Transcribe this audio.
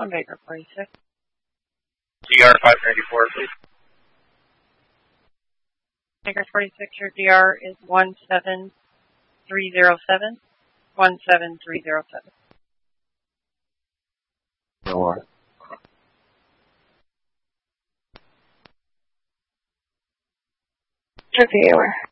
On Baker 46. DR 594, please. Baker 46, your DR is 17307. 17307. No. Reviewer.